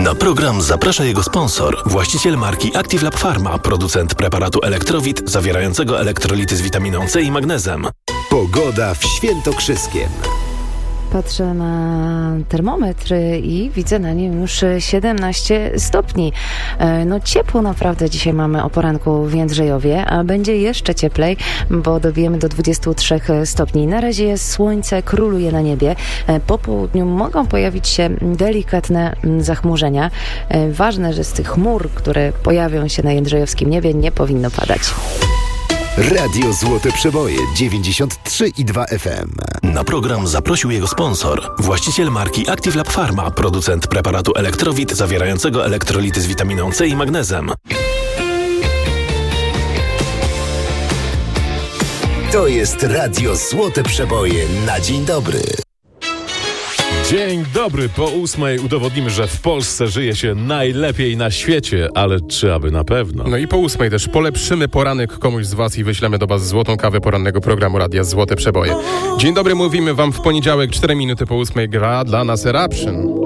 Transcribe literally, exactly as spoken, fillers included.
Na program zaprasza jego sponsor, właściciel marki Active Lab Pharma, producent preparatu Elektrowit zawierającego elektrolity z witaminą C i magnezem. Pogoda w Świętokrzyskiem. Patrzę na termometr i widzę na nim już siedemnaście stopni. No ciepło naprawdę dzisiaj mamy o poranku w Jędrzejowie, a będzie jeszcze cieplej, bo dobijemy do dwudziestu trzech stopni. Na razie słońce króluje na niebie. Po południu mogą pojawić się delikatne zachmurzenia. Ważne, że z tych chmur, które pojawią się na jędrzejowskim niebie, nie powinno padać. Radio Złote Przeboje dziewięćdziesiąt trzy i dwa F M. Na program zaprosił jego sponsor, właściciel marki Active Lab Pharma, producent preparatu Elektrowit zawierającego elektrolity z witaminą C i magnezem. To jest Radio Złote Przeboje na dzień dobry. Dzień dobry, po ósmej udowodnimy, że w Polsce żyje się najlepiej na świecie, ale czy aby na pewno? No i po ósmej też polepszymy poranek komuś z was i wyślemy do was złotą kawę porannego programu Radia Złote Przeboje. Dzień dobry, mówimy wam w poniedziałek, cztery minuty po ósmej gra dla nas Eruption.